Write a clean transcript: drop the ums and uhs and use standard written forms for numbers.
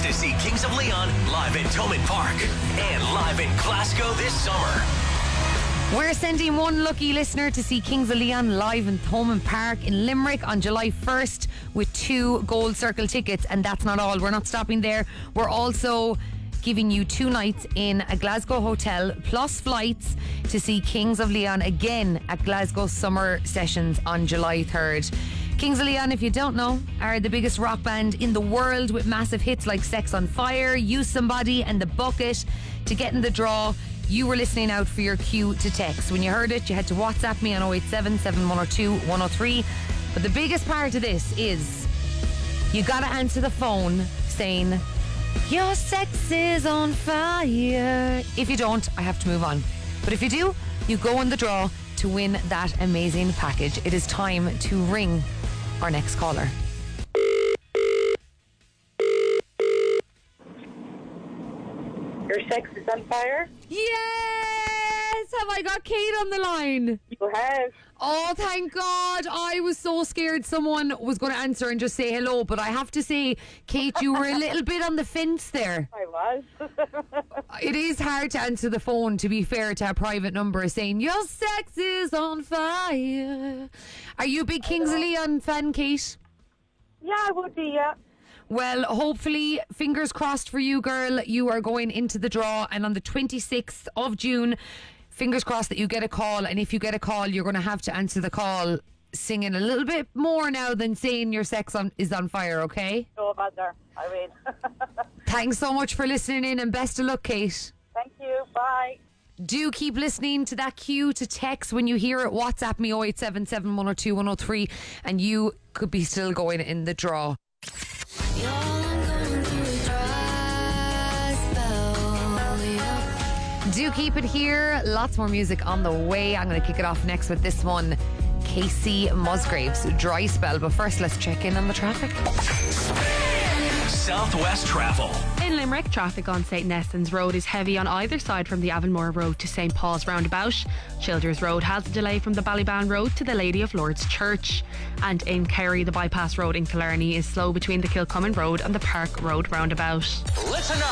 Tickets to see Kings of Leon live at Thomond Park and live in Glasgow this summer. We're sending one lucky listener to see Kings of Leon live in Thomond Park in Limerick on July 1st with 2 Gold Circle tickets. And that's not all. We're not stopping there. We're also giving you 2 nights in a Glasgow hotel plus flights to see Kings of Leon again at Glasgow Summer Sessions on July 3rd. Kings of Leon, if you don't know, are the biggest rock band in the world with massive hits like Sex on Fire, Use Somebody and The Bucket. To get in the draw, you were listening out for your cue to text. When you heard it, you had to WhatsApp me on 087 7102 103. But the biggest part of this is you got to answer the phone saying, your sex is on fire. If you don't, I have to move on. But if you do, you go in the draw to win that amazing package. It is time to ring our next caller. Your sex is on fire? Yes! Have I got Kate on the line? You have. Oh, thank God. I was so scared someone was going to answer and just say hello. But I have to say, Kate, you were a little bit on the fence there. I was. It is hard to answer the phone, to be fair, to a private number saying, your sex is on fire. Are you a big Kings of Leon fan, Kate? Yeah, I would be, yeah. Well, hopefully, fingers crossed for you, girl. You are going into the draw, and on the 26th of June, fingers crossed that you get a call. And if you get a call, you're going to have to answer the call singing a little bit more now than saying your sex is on fire, okay? No bother. I will. Thanks so much for listening in, and best of luck, Kate. Thank you. Bye. Do keep listening to that cue to text. When you hear it, WhatsApp me 0877 102 103, and you could be still going in the draw. Do keep it here. Lots more music on the way. I'm going to kick it off next with this one, Casey Musgraves, Dry Spell. But first, let's check in on the traffic. Southwest Travel. In Limerick, traffic on St. Nestans Road is heavy on either side from the Avonmore Road to St. Paul's roundabout. Childers Road has a delay from the Ballyban Road to the Lady of Lourdes Church. And in Kerry, the bypass road in Killarney is slow between the Kilcummin Road and the Park Road roundabout. Listen up.